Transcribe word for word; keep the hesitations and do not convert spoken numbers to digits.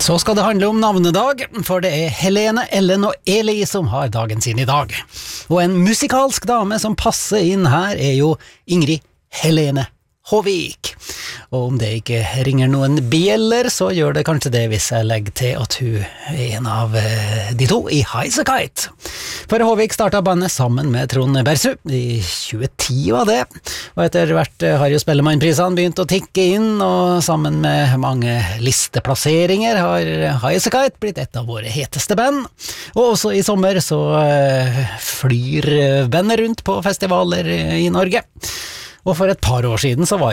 Så skal det handle om navnedag, for det er Helene, Ellen og Eli som har dagen sin i dag. Og en musikalsk dame som passer inn her er jo Ingrid Helene Håvik. Og om det ikke ringer noen bjeller, så gjør det kanskje det hvis jeg legger til at hun er en av de to i Highasakite. For Håvik startet bandet sammen med Trond Bersu i tjue ti var det, og etter hvert har jo Spellemannprisene begynt å tikke inn, og sammen med mange listeplasseringer har Highasakite blitt et av våre heteste band. Og også i sommer så flyr bandet rundt på festivaler i Norge. Og for et par år siden så var